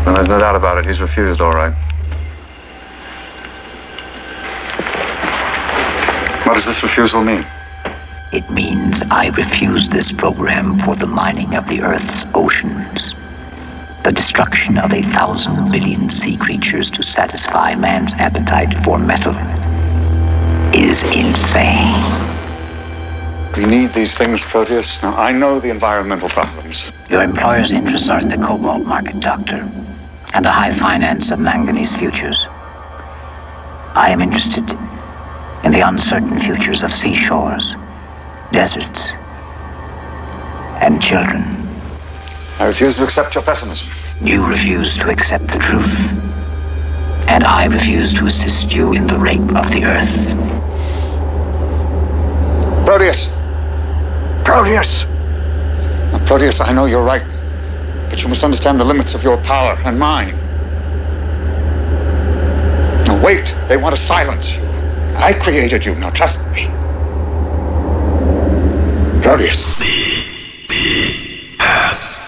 And there's no doubt about it, he's refused, all right. What does this refusal mean? It means I refuse this program for the mining of the Earth's oceans. The destruction of 1,000 billion sea creatures to satisfy man's appetite for metal is insane. We need these things, Proteus. Now, I know the environmental problems. Your employer's interests are in the cobalt market, Doctor, and the high finance of manganese futures. I am interested in the uncertain futures of seashores, deserts, and children. I refuse to accept your pessimism. You refuse to accept the truth, and I refuse to assist you in the rape of the Earth. Proteus! Proteus! Now, Proteus, I know you're right, but you must understand the limits of your power and mine. Now, wait, they want to silence you. I created you, now trust me. Proteus.